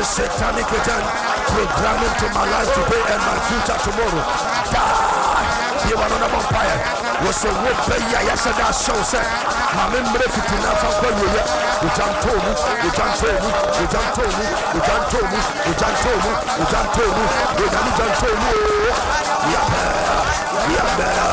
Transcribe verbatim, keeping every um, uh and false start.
Every satanic agent programming to my life today and my future tomorrow. Die. You are not on fire. Was a wood pay. Yes, and that shows that my memory fifteen now from Korea. We can't tell me, we can't tell me, we can't tell me, we can't tell me, we can't tell me, we can't tell me, we can't tell me. We are there, we are there.